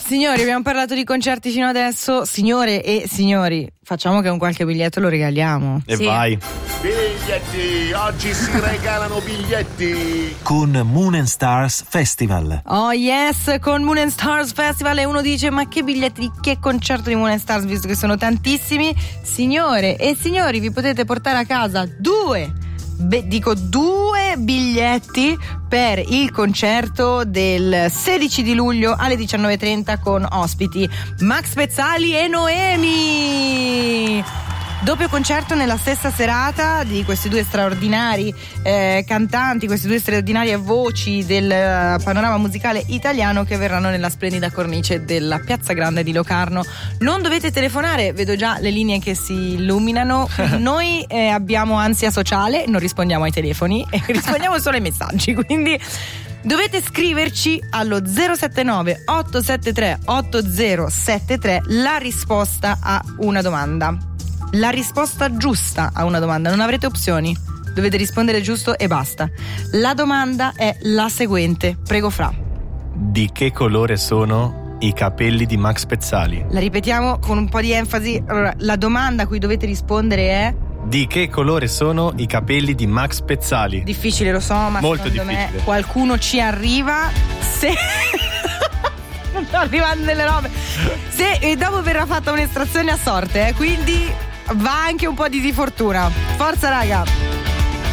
Signori, abbiamo parlato di concerti fino adesso. Signore e signori, facciamo che un qualche biglietto lo regaliamo. E sì. Vai. Biglietti, oggi si regalano biglietti con Moon and Stars Festival. Oh yes, con Moon and Stars Festival. E uno dice: ma che biglietti di che concerto di Moon and Stars, visto che sono tantissimi. Signore e signori, vi potete portare a casa due biglietti per il concerto del 16 di luglio alle 19:30 con ospiti Max Pezzali e Noemi. Doppio concerto nella stessa serata di questi due straordinari cantanti, queste due straordinarie voci del panorama musicale italiano, che verranno nella splendida cornice della Piazza Grande di Locarno. Non dovete telefonare, vedo già le linee che si illuminano. Noi abbiamo ansia sociale, non rispondiamo ai telefoni, rispondiamo solo ai messaggi, quindi dovete scriverci allo 079 873 8073 la risposta a una domanda. La risposta giusta a una domanda, non avrete opzioni, dovete rispondere giusto e basta. La domanda è la seguente, prego Fra. Di che colore sono i capelli di Max Pezzali? La ripetiamo con un po' di enfasi. Allora, la domanda a cui dovete rispondere è: di che colore sono i capelli di Max Pezzali? Difficile, lo so, ma molto secondo difficile. me qualcuno ci arriva. Se stanno arrivando delle robe. E dopo verrà fatta un'estrazione a sorte, quindi va anche un po' di fortuna. Forza raga.